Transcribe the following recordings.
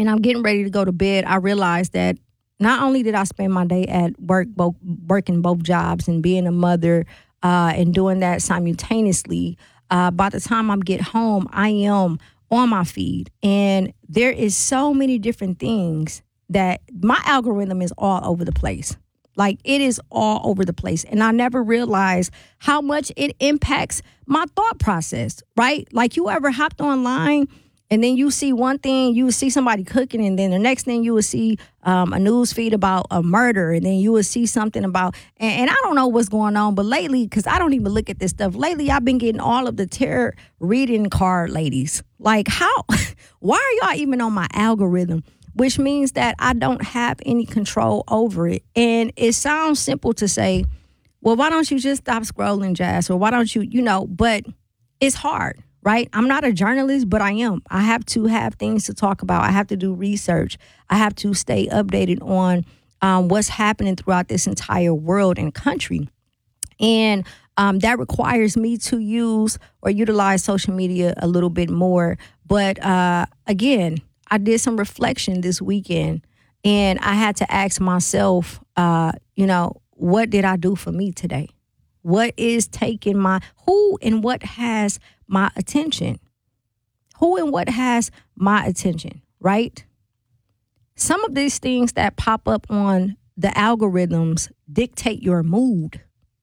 and I'm getting ready to go to bed, I realized that not only did I spend my day at work, working both jobs and being a mother and doing that simultaneously, by the time I get home, I am on my feed. And there is so many different things that my algorithm is all over the place. Like, it is all over the place. And I never realized how much it impacts my thought process, right? Like, you ever hopped online and then you see one thing, you would see somebody cooking, and then the next thing you would see a news feed about a murder, and then you would see something about, and I don't know what's going on, but lately, because I don't even look at this stuff, lately I've been getting all of the tarot reading card ladies. Like, how, why are y'all even on my algorithm? Which means that I don't have any control over it. And it sounds simple to say, well, why don't you just stop scrolling, Jazz? Or why don't you, but it's hard, right? I'm not a journalist, but I am. I have to have things to talk about. I have to do research. I have to stay updated on what's happening throughout this entire world and country. And that requires me to use or utilize social media a little bit more. But again, I did some reflection this weekend, and I had to ask myself, what did I do for me today? What is taking who and what has my attention? Who and what has my attention, right? Some of these things that pop up on the algorithms dictate your mood.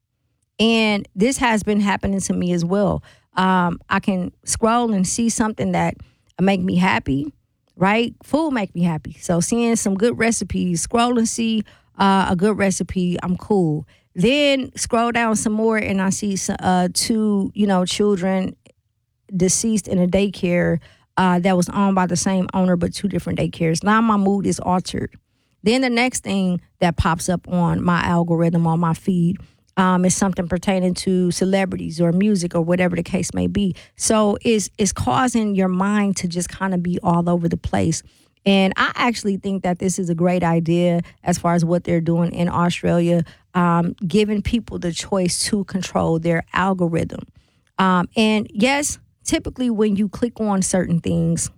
And this has been happening to me as well. I can scroll and see something that make me happy. Right? Food make me happy. So seeing some good recipes, scroll and see a good recipe, I'm cool. Then scroll down some more and I see two, children deceased in a daycare that was owned by the same owner, but two different daycares. Now my mood is altered. Then the next thing that pops up on my algorithm, on my feed, is something pertaining to celebrities or music or whatever the case may be. So it's causing your mind to just kind of be all over the place. And I actually think that this is a great idea as far as what they're doing in Australia, giving people the choice to control their algorithm. And yes, typically when you click on certain things,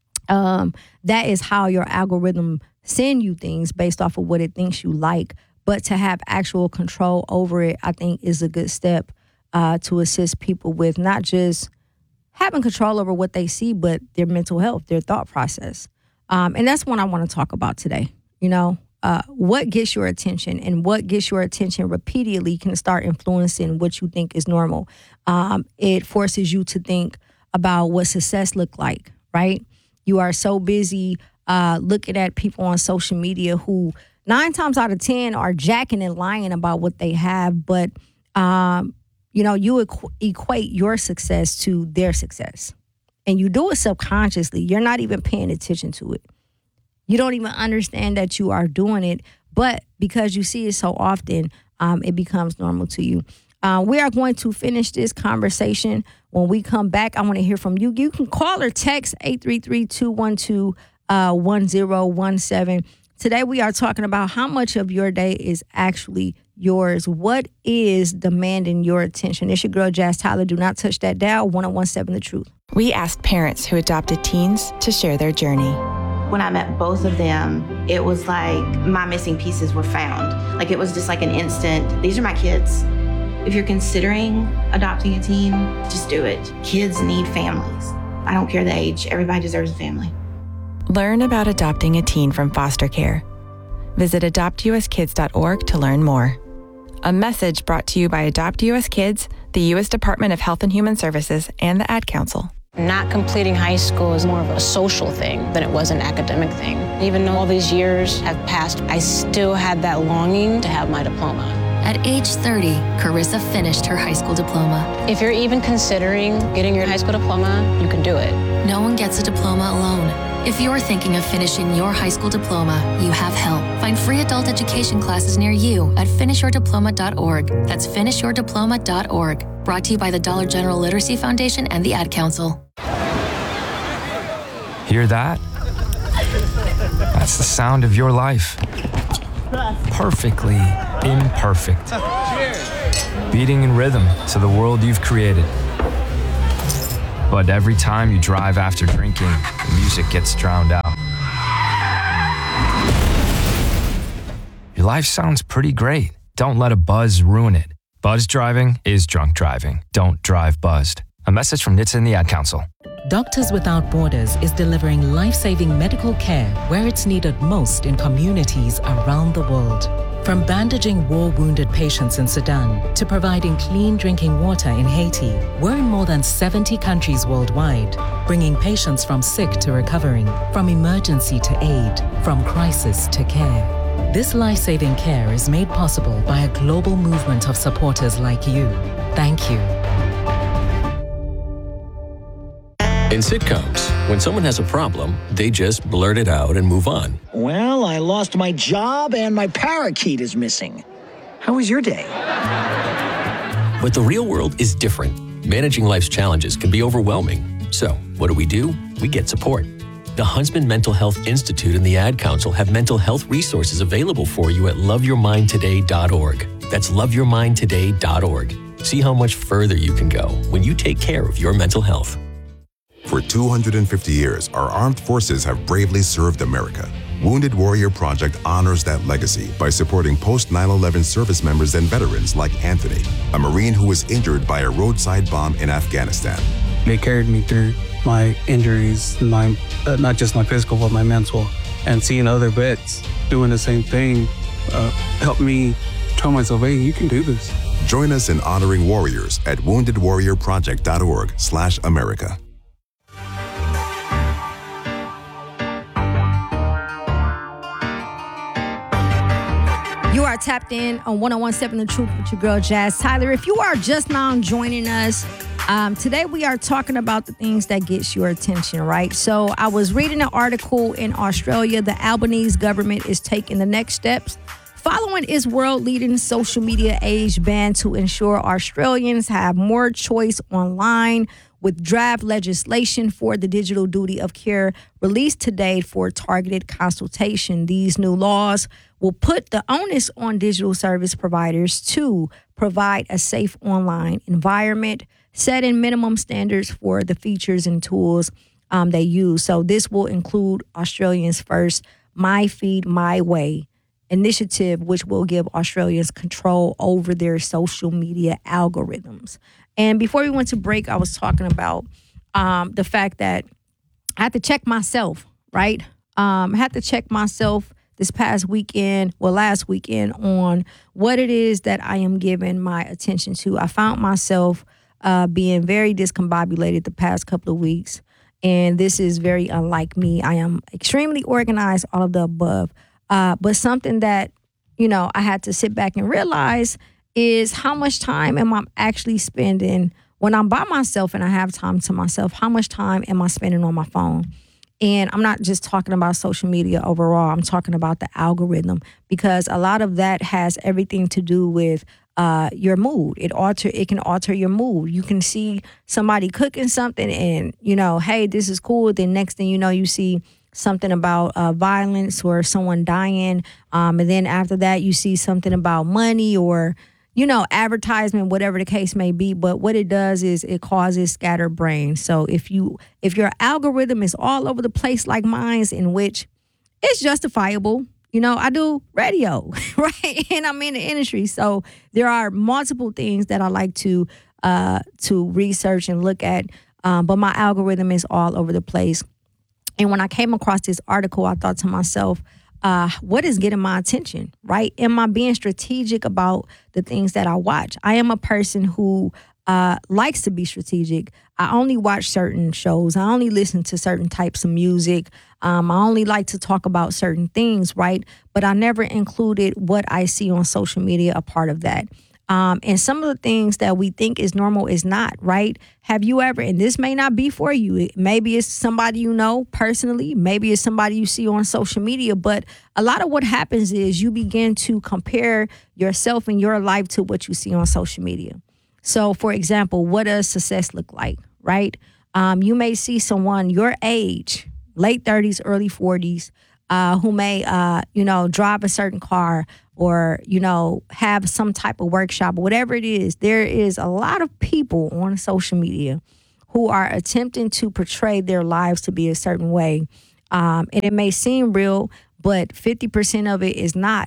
that is how your algorithm send you things based off of what it thinks you like. But to have actual control over it, I think, is a good step to assist people with not just having control over what they see, but their mental health, their thought process. And that's what I want to talk about today. What gets your attention, and what gets your attention repeatedly can start influencing what you think is normal. It forces you to think about what success look like, right? You are so busy looking at people on social media who 9 times out of 10 are jacking and lying about what they have, but you equate your success to their success, and you do it subconsciously. You're not even paying attention to it. You don't even understand that you are doing it, but because you see it so often, it becomes normal to you. We are going to finish this conversation. When we come back, I want to hear from you. You can call or text 833-212-1017. Today, we are talking about how much of your day is actually yours. What is demanding your attention? It's your girl, Jazz Tyler. Do not touch that dial, 1017 The Truth. We asked parents who adopted teens to share their journey. When I met both of them, it was like my missing pieces were found. Like, it was just like an instant, these are my kids. If you're considering adopting a teen, just do it. Kids need families. I don't care the age. Everybody deserves a family. Learn about adopting a teen from foster care. Visit adoptuskids.org to learn more. A message brought to you by Adopt US Kids, the U.S. Department of Health and Human Services, and the Ad Council. Not completing high school is more of a social thing than it was an academic thing. Even though all these years have passed, I still had that longing to have my diploma. At age 30, Carissa finished her high school diploma. If you're even considering getting your high school diploma, you can do it. No one gets a diploma alone. If you're thinking of finishing your high school diploma, you have help. Find free adult education classes near you at finishyourdiploma.org. That's finishyourdiploma.org. Brought to you by the Dollar General Literacy Foundation and the Ad Council. Hear that? That's the sound of your life. Perfectly imperfect. Beating in rhythm to the world you've created. But every time you drive after drinking, the music gets drowned out. Your life sounds pretty great. Don't let a buzz ruin it. Buzz driving is drunk driving. Don't drive buzzed. A message from NHTSA and the Ad Council. Doctors Without Borders is delivering life-saving medical care where it's needed most in communities around the world. From bandaging war-wounded patients in Sudan to providing clean drinking water in Haiti, we're in more than 70 countries worldwide, bringing patients from sick to recovering, from emergency to aid, from crisis to care. This life-saving care is made possible by a global movement of supporters like you. Thank you. In sitcoms, when someone has a problem, they just blurt it out and move on. Well, I lost my job and my parakeet is missing. How was your day? But the real world is different. Managing life's challenges can be overwhelming. So, what do? We get support. The Huntsman Mental Health Institute and the Ad Council have mental health resources available for you at loveyourmindtoday.org. That's loveyourmindtoday.org. See how much further you can go when you take care of your mental health. For 250 years, our armed forces have bravely served America. Wounded Warrior Project honors that legacy by supporting post-9/11 service members and veterans like Anthony, a Marine who was injured by a roadside bomb in Afghanistan. They carried me through my injuries, not just my physical, but my mental. And seeing other vets doing the same thing helped me tell myself, hey, you can do this. Join us in honoring warriors at woundedwarriorproject.org/America. You are tapped in on 101.7 The Truth with your girl, Jazz Tyler. If you are just now joining us, today we are talking about the things that gets your attention, right? So I was reading an article in Australia. The Albanese government is taking the next steps following its world-leading social media age ban to ensure Australians have more choice online, with draft legislation for the digital duty of care released today for targeted consultation. These new laws will put the onus on digital service providers to provide a safe online environment, setting minimum standards for the features and tools they use. So this will include Australians' first My Feed My Way initiative, which will give Australians control over their social media algorithms. And before we went to break, I was talking about the fact that I had to check myself, right? I had to check myself this last weekend, on what it is that I am giving my attention to. I found myself being very discombobulated the past couple of weeks, and this is very unlike me. I am extremely organized, all of the above. But something that, I had to sit back and realize is how much time am I actually spending when I'm by myself and I have time to myself. How much time am I spending on my phone? And I'm not just talking about social media overall. I'm talking about the algorithm, because a lot of that has everything to do with your mood. It can alter your mood. You can see somebody cooking something and, hey, this is cool. Then next thing you know, you see something about violence or someone dying. And then after that, you see something about money or, advertisement, whatever the case may be. But what it does is it causes scattered brain. So if your algorithm is all over the place like mine's, in which it's justifiable, I do radio, right? And I'm in the industry. So there are multiple things that I like to research and look at. But my algorithm is all over the place. And when I came across this article, I thought to myself, what is getting my attention, right? Am I being strategic about the things that I watch? I am a person who likes to be strategic. I only watch certain shows. I only listen to certain types of music. I only like to talk about certain things, right? But I never included what I see on social media a part of that. And some of the things that we think is normal is not, right? Have you ever, and this may not be for you, maybe it's somebody you know personally, maybe it's somebody you see on social media, but a lot of what happens is you begin to compare yourself and your life to what you see on social media. So, for example, what does success look like, right? You may see someone your age, late 30s, early 40s, who may, drive a certain car or, have some type of workshop or whatever it is. There is a lot of people on social media who are attempting to portray their lives to be a certain way. And it may seem real, but 50% of it is not.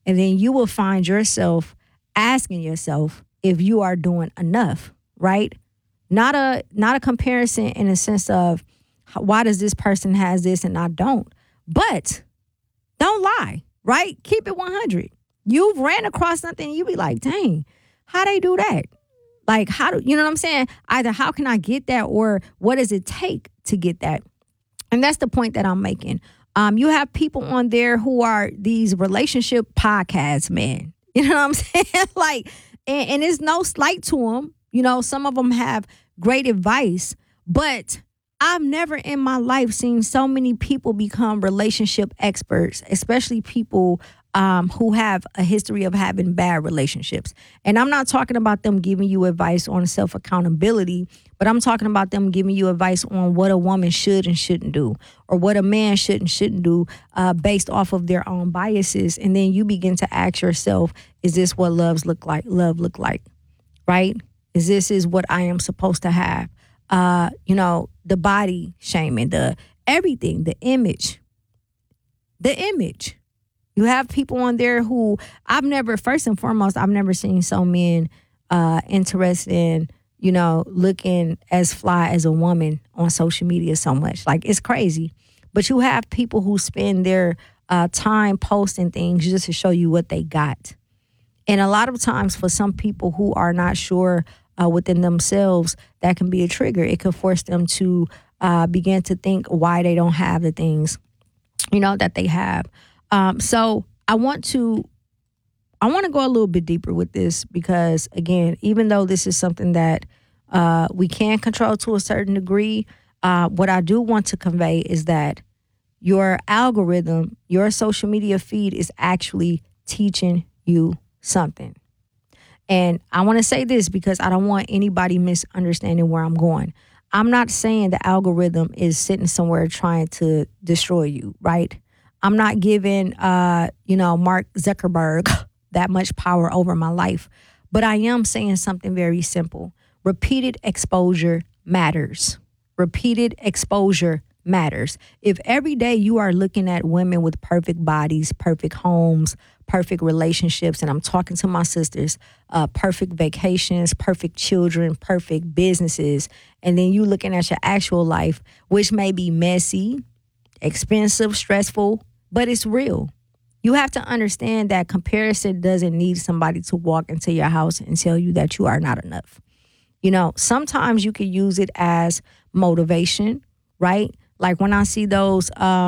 And then you will find yourself asking yourself if you are doing enough, right? Not a comparison in a sense of why does this person has this and I don't. But don't lie, right? Keep it 100. You've ran across something and you be like, dang, how they do that? Like, you know what I'm saying? Either how can I get that or what does it take to get that? And that's the point that I'm making. You have people on there who are these relationship podcasts, man. You know what I'm saying? Like, and it's no slight to them. You know, some of them have great advice, but I've never in my life seen so many people become relationship experts, especially people who have a history of having bad relationships. And I'm not talking about them giving you advice on self-accountability, but I'm talking about them giving you advice on what a woman should and shouldn't do, or what a man should and shouldn't do based off of their own biases. And then you begin to ask yourself, is this what love look like, right? Is what I am supposed to have? You know, the body shaming, the everything, the image. You have people on there who first and foremost, I've never seen so men interested in, you know, looking as fly as a woman on social media so much. Like, it's crazy. But you have people who spend their time posting things just to show you what they got. And a lot of times for some people who are not sure within themselves, that can be a trigger. It could force them to begin to think why they don't have the things, you know, that they have. So I want to go a little bit deeper with this because, again, even though this is something that we can control to a certain degree, what I do want to convey is that your algorithm, your social media feed is actually teaching you something. And I want to say this because I don't want anybody misunderstanding where I'm going. I'm not saying the algorithm is sitting somewhere trying to destroy you, right? I'm not giving, Mark Zuckerberg that much power over my life. But I am saying something very simple. Repeated exposure matters. Repeated exposure matters. If every day you are looking at women with perfect bodies, perfect homes, perfect relationships, and I'm talking to my sisters, perfect vacations, perfect children, perfect businesses, and then you looking at your actual life, which may be messy, expensive, stressful, but it's real. You have to understand that comparison doesn't need somebody to walk into your house and tell you that you are not enough. You know, sometimes you can use it as motivation, right? Like when I see those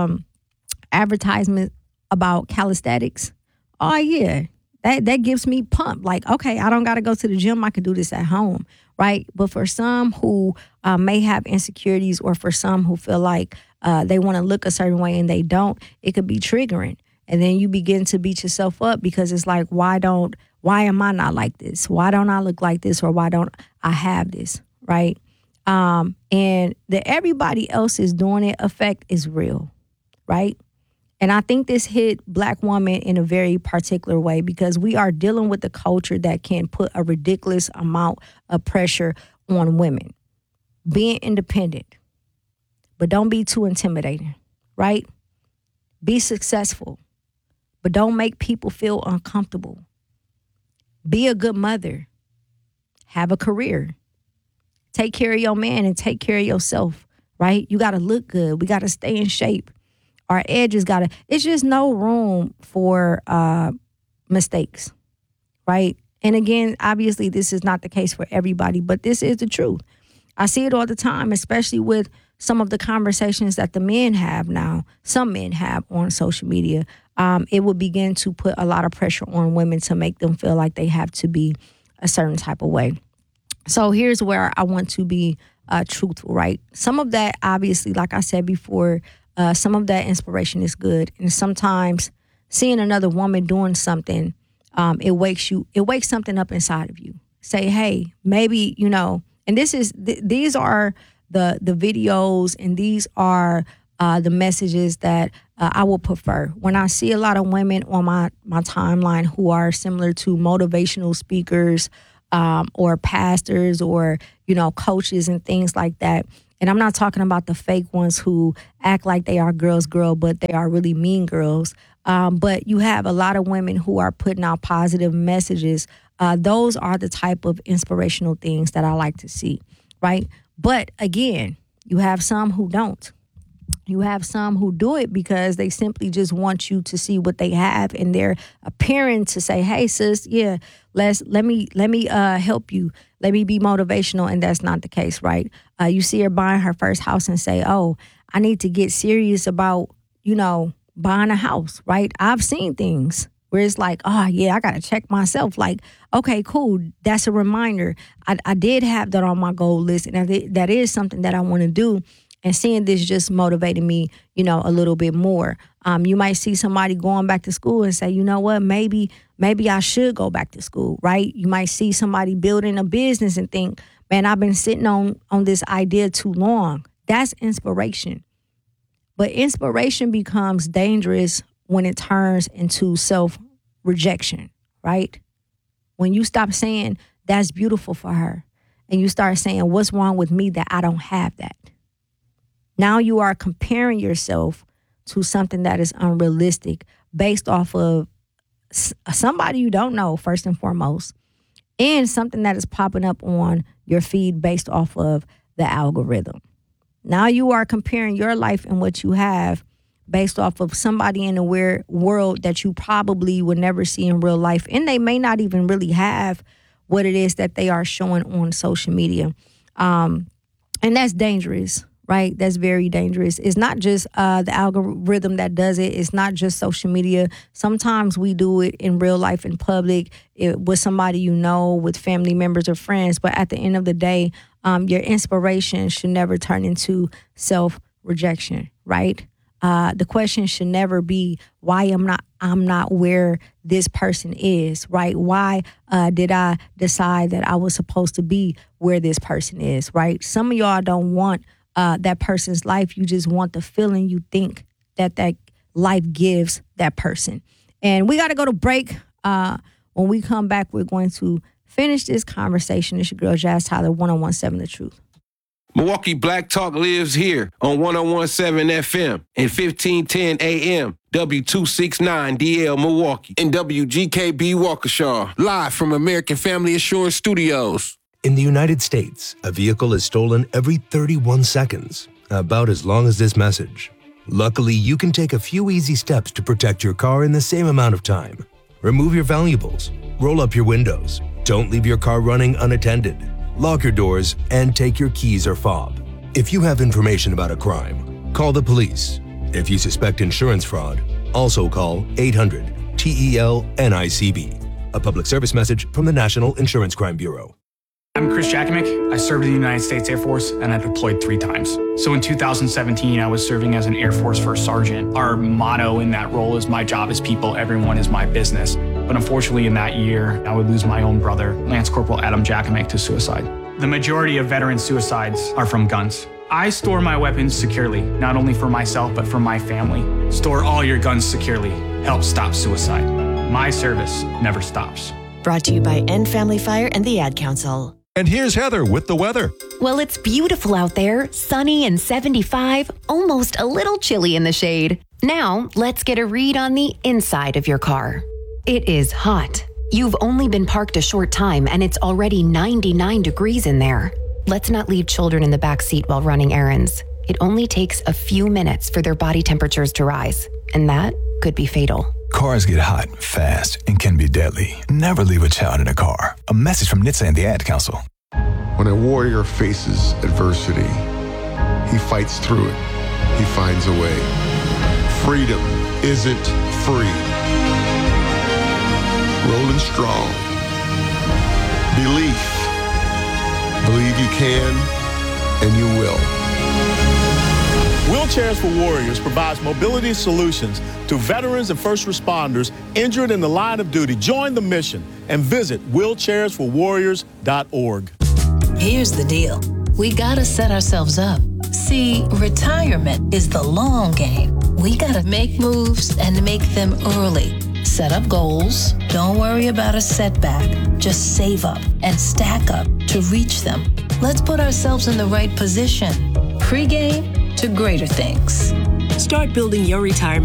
advertisements about calisthenics, oh yeah, that gives me pump. Like, okay, I don't got to go to the gym. I can do this at home, right? But for some who may have insecurities, or for some who feel like they want to look a certain way and they don't, it could be triggering. And then you begin to beat yourself up because it's like, why am I not like this? Why don't I look like this? Or why don't I have this, right? And the everybody else is doing it effect is real, right? And I think this hit Black women in a very particular way because we are dealing with a culture that can put a ridiculous amount of pressure on women. Being independent, but don't be too intimidating, right? Be successful, but don't make people feel uncomfortable. Be a good mother. Have a career. Take care of your man and take care of yourself, right? You got to look good. We got to stay in shape. Our edges it's just no room for mistakes, right? And again, obviously this is not the case for everybody, but this is the truth. I see it all the time, especially with some of the conversations that the men have now, some men have on social media. It will begin to put a lot of pressure on women to make them feel like they have to be a certain type of way. So here's where I want to be truthful, right? Some of that, obviously, like I said before, some of that inspiration is good. And sometimes seeing another woman doing something, it wakes something up inside of you. Say, hey, maybe, you know, and these are the videos and these are the messages that I will prefer. When I see a lot of women on my timeline who are similar to motivational speakers, or pastors or, you know, coaches and things like that, And I'm not talking about the fake ones who act like they are girls, but they are really mean girls. But you have a lot of women who are putting out positive messages. Those are the type of inspirational things that I like to see, right? But again, you have some who don't. You have some who do it because they simply just want you to see what they have, and they're appearing to say, "Hey, sis, yeah, let me help you. Let me be motivational," and that's not the case, right? You see her buying her first house and say, "Oh, I need to get serious about, buying a house," right? I've seen things where it's like, "Oh yeah, I gotta check myself." Like, okay, cool. That's a reminder. I did have that on my goal list, and that is something that I want to do. And seeing this just motivated me, a little bit more. You might see somebody going back to school and say, "You know what, maybe I should go back to school," right? You might see somebody building a business and think, "Man, I've been sitting on this idea too long." That's inspiration. But inspiration becomes dangerous when it turns into self-rejection, right? When you stop saying, "That's beautiful for her," and you start saying, "What's wrong with me that I don't have that?" Now you are comparing yourself to something that is unrealistic based off of somebody you don't know, first and foremost, and something that is popping up on your feed based off of the algorithm. Now you are comparing your life and what you have based off of somebody in the world that you probably would never see in real life, and they may not even really have what it is that they are showing on social media. And that's dangerous. Right? That's very dangerous. It's not just the algorithm that does it. It's not just social media. Sometimes we do it in real life, in public, with somebody with family members or friends. But at the end of the day, your inspiration should never turn into self-rejection, right? The question should never be why I'm not where this person is, right? Why did I decide that I was supposed to be where this person is, right? Some of y'all don't want that person's life. You just want the feeling you think that life gives that person. And we got to go to break. When we come back, we're going to finish this conversation. It's your girl, Jazz Tyler, 1017 The Truth. Milwaukee Black Talk lives here on 1017 FM and 1510 AM, W269DL Milwaukee, and WGKB Waukesha, live from American Family Assurance Studios. In the United States, a vehicle is stolen every 31 seconds, about as long as this message. Luckily, you can take a few easy steps to protect your car in the same amount of time. Remove your valuables, roll up your windows, don't leave your car running unattended, lock your doors, and take your keys or fob. If you have information about a crime, call the police. If you suspect insurance fraud, also call 800-TEL-NICB. A public service message from the National Insurance Crime Bureau. I'm Chris Jakovic. I served in the United States Air Force and I deployed 3 times. So in 2017, I was serving as an Air Force First Sergeant. Our motto in that role is "My job is people, everyone is my business." But unfortunately in that year, I would lose my own brother, Lance Corporal Adam Jakovic, to suicide. The majority of veteran suicides are from guns. I store my weapons securely, not only for myself, but for my family. Store all your guns securely. Help stop suicide. My service never stops. Brought to you by End Family Fire and the Ad Council. And here's Heather with the weather. Well, it's beautiful out there, sunny and 75, almost a little chilly in the shade. Now, let's get a read on the inside of your car. It is hot. You've only been parked a short time and it's already 99 degrees in there. Let's not leave children in the back seat while running errands. It only takes a few minutes for their body temperatures to rise, and that could be fatal. Cars get hot fast and can be deadly. Never leave a child in a car. A message from NHTSA and the Ad Council. When a warrior faces adversity, he fights through it. He finds a way. Freedom isn't free. Rolling strong. Belief. Believe you can, and you will. Wheelchairs for Warriors provides mobility solutions to veterans and first responders injured in the line of duty. Join the mission and visit wheelchairsforwarriors.org. Here's the deal. We gotta set ourselves up. See, retirement is the long game. We gotta make moves and make them early. Set up goals. Don't worry about a setback. Just save up and stack up to reach them. Let's put ourselves in the right position. pregame to greater things. Start building your retirement